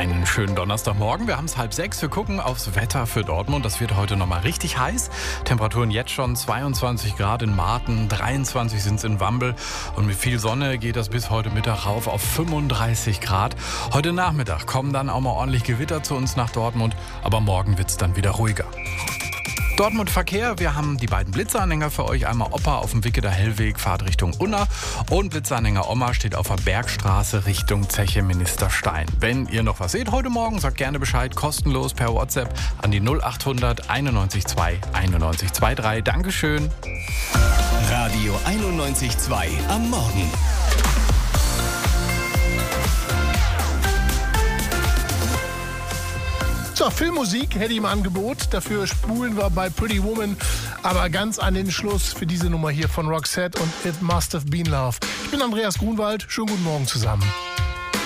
Einen schönen Donnerstagmorgen. Wir haben es 5:30. Wir gucken aufs Wetter für Dortmund. Das wird heute nochmal richtig heiß. Temperaturen jetzt schon 22 Grad in Marten, 23 sind es in Wambel. Und mit viel Sonne geht das bis heute Mittag rauf auf 35 Grad. Heute Nachmittag kommen dann auch mal ordentlich Gewitter zu uns nach Dortmund. Aber morgen wird es dann wieder ruhiger. Dortmund Verkehr, wir haben die beiden Blitzanhänger für euch. Einmal Opa auf dem Wicketer Hellweg, Fahrt Richtung Unna. Und Blitzanhänger Oma steht auf der Bergstraße Richtung Zeche Ministerstein. Wenn ihr noch was seht heute Morgen, sagt gerne Bescheid, kostenlos per WhatsApp an die 0800 91 2 91 23. Dankeschön. Radio 91.2 am Morgen. So, Filmmusik hätte ich im Angebot. Dafür spulen wir bei Pretty Woman. Aber ganz an den Schluss für diese Nummer hier von Roxette und It Must Have Been Love. Ich bin Andreas Grunwald. Schönen guten Morgen zusammen.